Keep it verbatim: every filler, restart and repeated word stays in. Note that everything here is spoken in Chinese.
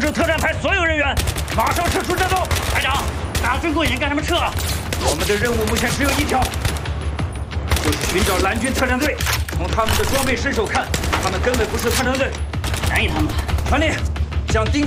止特战派所有人员，马上撤出战斗。 排长，打中国人干什么撤？ 我们的任务目前只有一条，就是寻找蓝军特战队。从他们的装备身手看，他们根本不是特战队。 难以他们。 传令，将丁